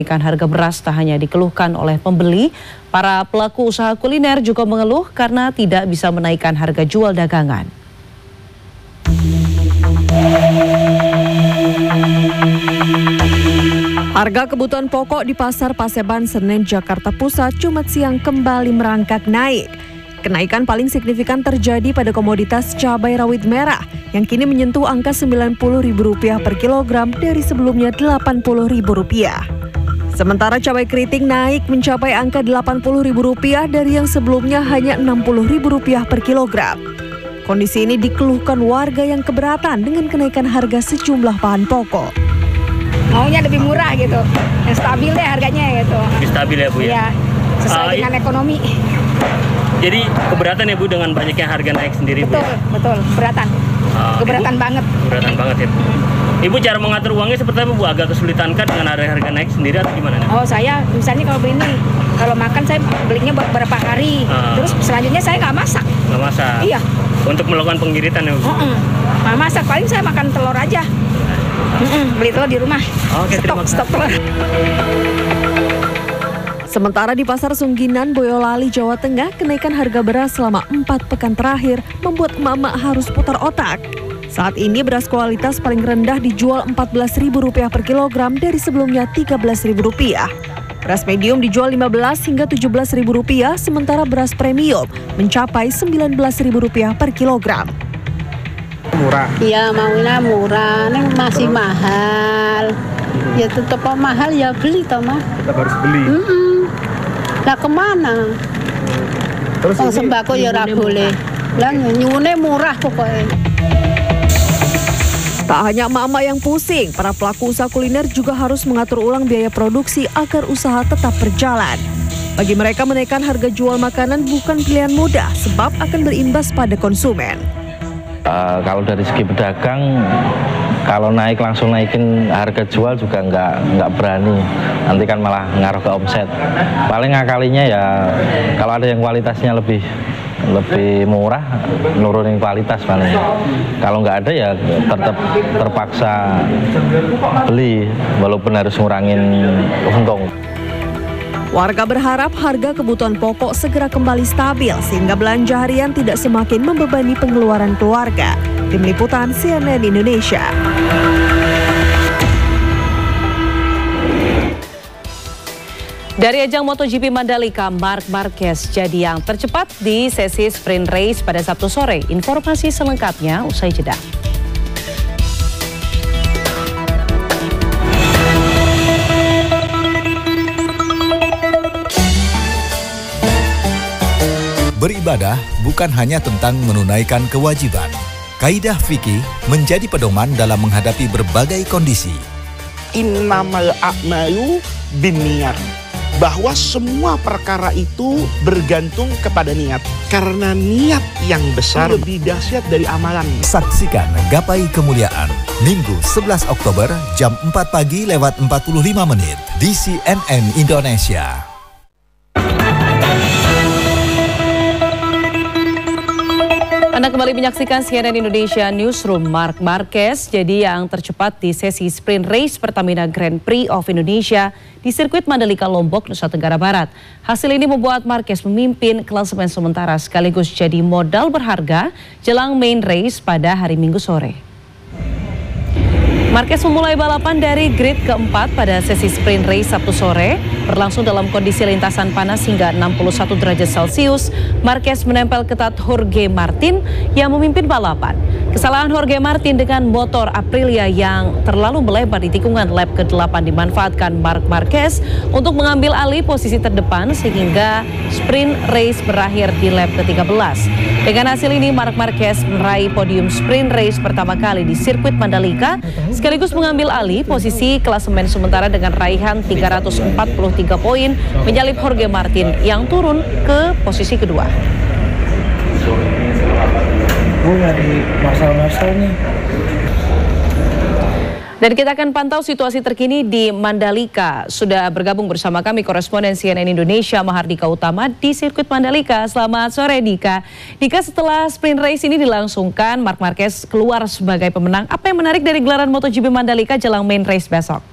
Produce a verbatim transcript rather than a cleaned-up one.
Kenaikan harga beras tak hanya dikeluhkan oleh pembeli, para pelaku usaha kuliner juga mengeluh karena tidak bisa menaikkan harga jual dagangan. Harga kebutuhan pokok di Pasar Paseban Senen, Jakarta Pusat, Jumat siang kembali merangkak naik. Kenaikan paling signifikan terjadi pada komoditas cabai rawit merah yang kini menyentuh angka sembilan puluh ribu rupiah per kilogram dari sebelumnya delapan puluh ribu rupiah. Sementara cabai keriting naik mencapai angka delapan puluh ribu rupiah dari yang sebelumnya hanya enam puluh ribu rupiah per kilogram. Kondisi ini dikeluhkan warga yang keberatan dengan kenaikan harga sejumlah bahan pokok. Maunya lebih murah gitu, yang stabil deh harganya gitu. Lebih stabil ya Bu ya? Iya, sesuai uh, dengan ekonomi. Jadi keberatan ya Bu dengan banyaknya harga naik sendiri betul, Bu ya? Betul, keberatan. Uh, keberatan Ibu, banget. Keberatan banget ya Bu. Ibu cara mengatur uangnya seperti apa Bu? Agak kesulitan kan dengan harga-harga naik sendiri atau gimana? Oh saya misalnya kalau beli ini, kalau makan saya belinya beberapa hari. Uh, Terus selanjutnya saya nggak masak. Nggak masak? Iya. Untuk melakukan pengiritan ya Bu? Uh -uh. Nggak masak, paling saya makan telur aja. Uh -uh. Beli telur di rumah. Oke, stok, stok telur. Sementara di Pasar Sungginan, Boyolali, Jawa Tengah, kenaikan harga beras selama empat pekan terakhir membuat emak-emak harus putar otak. Saat ini beras kualitas paling rendah dijual empat belas ribu rupiah per kilogram dari sebelumnya tiga belas ribu rupiah. Beras medium dijual lima belas hingga tujuh belas ribu rupiah, sementara beras premium mencapai sembilan belas ribu rupiah per kilogram. Murah? Ya maunya murah, ini masih mahal. Ya tetap mahal ya beli toh mah. Tetap harus beli. Mm -mm. Lah kemana? Terus oh, sembako ya ora boleh. Lah nyuwune murah pokoknya. Tak hanya emak-emak yang pusing, para pelaku usaha kuliner juga harus mengatur ulang biaya produksi agar usaha tetap berjalan. Bagi mereka, menaikkan harga jual makanan bukan pilihan mudah sebab akan berimbas pada konsumen. Uh, kalau dari segi pedagang, kalau naik langsung naikin harga jual juga nggak nggak berani, nanti kan malah ngaruh ke omset. Paling ngakalinya ya kalau ada yang kualitasnya lebih lebih murah, nurunin kualitas paling. Kalau nggak ada ya tetap terpaksa beli walaupun harus ngurangin untung. Warga berharap harga kebutuhan pokok segera kembali stabil sehingga belanja harian tidak semakin membebani pengeluaran keluarga. Tim Liputan C N N Indonesia. Dari ajang MotoGP Mandalika, Marc Marquez jadi yang tercepat di sesi sprint race pada Sabtu sore. Informasi selengkapnya usai jeda. Beribadah bukan hanya tentang menunaikan kewajiban. Kaidah fikih menjadi pedoman dalam menghadapi berbagai kondisi. Innamal a'malu binniyat. Bahwa semua perkara itu bergantung kepada niat. Karena niat yang besar lebih dahsyat dari amalan. Saksikan Gapai Kemuliaan Minggu sebelas Oktober jam empat pagi lewat empat puluh lima menit di C N N Indonesia. Anda kembali menyaksikan C N N Indonesia Newsroom. Marc Marquez jadi yang tercepat di sesi sprint race Pertamina Grand Prix of Indonesia di sirkuit Mandalika, Lombok, Nusa Tenggara Barat. Hasil ini membuat Marquez memimpin klasemen sementara sekaligus jadi modal berharga jelang main race pada hari Minggu sore. Marquez memulai balapan dari grid keempat pada sesi sprint race Sabtu sore. Berlangsung dalam kondisi lintasan panas hingga enam puluh satu derajat Celcius. Marquez menempel ketat Jorge Martin yang memimpin balapan. Kesalahan Jorge Martin dengan motor Aprilia yang terlalu melebar di tikungan lap ke delapan dimanfaatkan Marc Marquez untuk mengambil alih posisi terdepan sehingga sprint race berakhir di lap ke tiga belas. Dengan hasil ini Marc Marquez meraih podium sprint race pertama kali di sirkuit Mandalika sekaligus mengambil alih posisi klasemen sementara dengan raihan tiga ratus empat puluh tiga poin menyalip Jorge Martin yang turun ke posisi kedua. Dan kita akan pantau situasi terkini di Mandalika. Sudah bergabung bersama kami koresponden C N N Indonesia Mahardika Utama di sirkuit Mandalika. Selamat sore Dika. Dika, setelah sprint race ini dilangsungkan, Marc Marquez keluar sebagai pemenang. Apa yang menarik dari gelaran MotoGP Mandalika jelang main race besok?